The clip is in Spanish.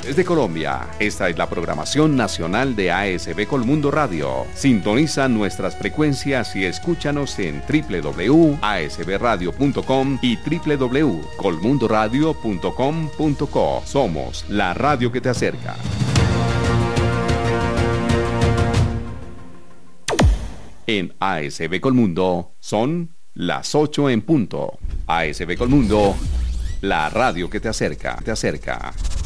Desde Colombia, esta es la programación nacional de ASB Colmundo Radio. Sintoniza nuestras frecuencias y escúchanos en www.asbradio.com y www.colmundoradio.com.co. Somos la radio que te acerca. En ASB Colmundo son las 8 en punto. ASB Colmundo, la radio que te acerca.